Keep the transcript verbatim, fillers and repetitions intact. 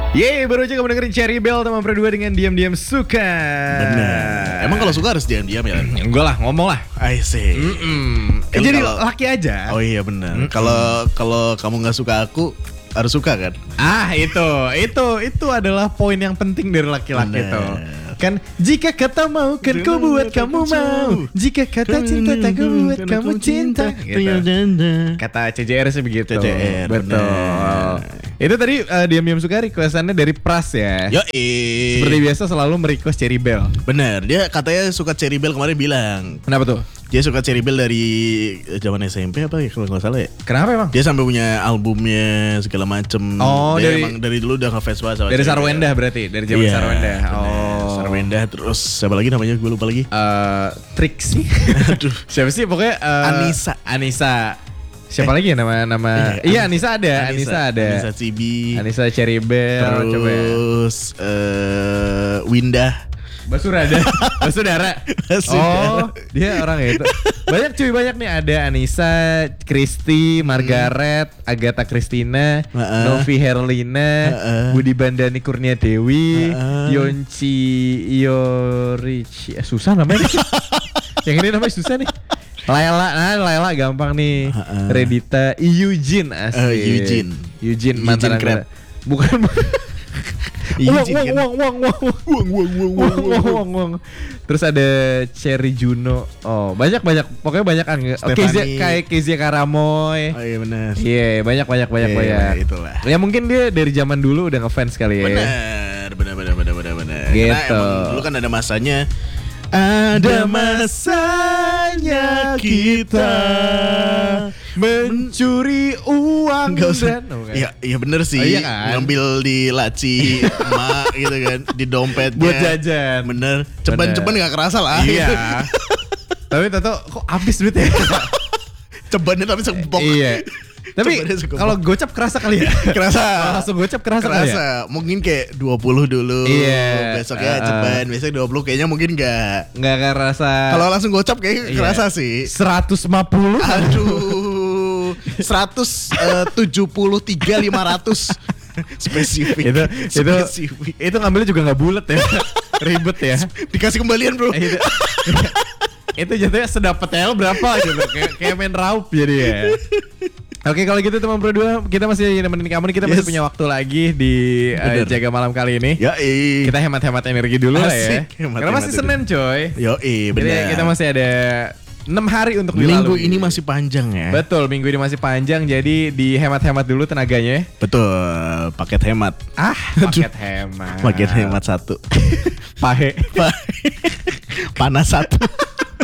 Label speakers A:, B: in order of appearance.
A: Yeay, baru aja kamu dengerin Cherry Bell teman berdua dengan Diam-Diam Suka.
B: Benar. Emang kalau suka harus diam-diam ya?
A: Enggak lah, ngomong lah.
B: I see.
A: Mm-mm.
B: Kan
A: Jadi
B: kalau-
A: laki aja.
B: Oh iya benar. Kalau kalau kamu nggak suka aku harus suka kan?
A: Ah itu, itu, itu adalah poin yang penting dari laki-laki
B: Benar.
A: tuh. Kan jika kata mau kan ku buat kamu mau. Jika kata cinta tak ku buat kamu cinta. Gitu. Kata C J R sih begitu.
B: C J R,
A: betul.
B: benar.
A: Itu tadi uh, Diam-Diam Suka requestannya dari Pras ya.
B: Yoi.
A: Seperti biasa selalu merequest Cherry Bell.
B: Bener, dia katanya suka Cherry Bell kemarin bilang.
A: Kenapa tuh?
B: Dia suka Cherry Bell dari zaman S M P apa ya kalau nggak salah ya.
A: Kenapa emang?
B: Dia sampai punya albumnya segala macem.
A: Oh,
B: dia
A: dari-
B: emang dari dulu udah ngefans banget sama
A: Dari
B: Cherry Bell.
A: Sarwenda berarti, dari zaman
B: Iya,
A: Sarwenda.
B: bener.
A: Oh.
B: Sarwenda terus siapa lagi namanya gue lupa lagi.
A: Eh, Trixie.
B: Aduh.
A: Siapa sih pokoknya eh,
B: Anissa.
A: Anissa. Siapa lagi ya nama nama?
B: Eh,
A: Iya Anissa ada, Anissa, ada.
B: Anissa Cibi.
A: Anissa Cherry Bell, coba ya.
B: Terus eh Windah.
A: Basura ada. Basudara.
B: Basudara.
A: Oh, dia orang itu. Banyak cuy, banyak nih, ada Anissa, Kristi, Margaret, Agatha Christina,
B: Heeh.
A: Novi Herlina,
B: Heeh.
A: Budi Bandani Kurnia Dewi,
B: Heeh.
A: Yonci Iorici. Eh, susah namanya. Yang ini namanya susah nih. Layla, nah Layla gampang nih.
B: Heeh.
A: Redita, Eugene asik.
B: Eh, Eugene.
A: Eugene
B: Eugene
A: mantan
B: Crab.
A: Bukan. Wong,
B: Eugene
A: wong,
B: kan?
A: wong, wong, wong.
B: Wong wong wong
A: Wong, wong, wong, wong. Terus ada Cherry Juno. Oh, banyak banyak. Pokoknya banyak kan. Oke,
B: Stephanie.
A: kayak Kezia Karamoy.
B: Oh iya benar.
A: Iya, banyak banyak banyak
B: Iya,
A: banyak.
B: itulah.
A: Ya mungkin dia dari zaman dulu udah ngefans kali ya.
B: Benar, benar, benar, benar, benar, benar.
A: Gitu.
B: Karena emang dulu kan ada masanya. Ada masanya kita
A: mencuri uang
B: Enggak usah.
A: dan- Oh, kan.
B: Iya, iya bener sih.
A: Oh, iya kan?
B: Ngambil di laci emak gitu kan, di dompetnya.
A: Buat jajan.
B: Bener. Ceban-ceban
A: Bener.
B: gak kerasa lah.
A: Iya. Tapi tato kok habis duit ya?
B: Cebannya tapi sekepok.
A: Iya. Tapi
B: Coba deh sekepok.
A: kalau gocap kerasa kali ya?
B: Kerasa.
A: Kalau langsung gocap kerasa, kali ya?
B: Kerasa. Mungkin kayak dua puluh dulu.
A: Iya.
B: Besoknya
A: Uh-uh.
B: ceban, besok dua puluh kayaknya mungkin enggak.
A: Nggak kerasa.
B: Kalau langsung gocap kayaknya
A: Iya.
B: kerasa sih.
A: seratus lima puluh.
B: Aduh. seratus tujuh puluh tiga ribu lima ratus spesifik.
A: itu itu
B: Spesifik.
A: itu ngambilnya juga nggak bulat ya. Ribet ya.
B: Dikasih kembalian, Bro.
A: itu, itu jatuhnya sedapat L berapa gitu. Kayak kayak main raup jadi ya. Oke, kalau gitu teman berdua, kita masih nemenin kamu nih, kita masih
B: Yes.
A: punya waktu lagi di uh,
B: Bener.
A: jaga malam kali ini.
B: Ya,
A: Kita hemat-hemat energi dulu lah ya.
B: Asik, hemat-hemat
A: Karena masih
B: energi.
A: Senin, coy.
B: Yo,
A: Jadi
B: benar.
A: kita masih ada enam hari untuk dilalui.
B: Minggu ini masih panjang ya.
A: Betul, minggu ini masih panjang, jadi dihemat-hemat dulu tenaganya.
B: Betul, paket hemat.
A: Ah, paket hemat.
B: Paket hemat satu.
A: Pahe.
B: Panas satu.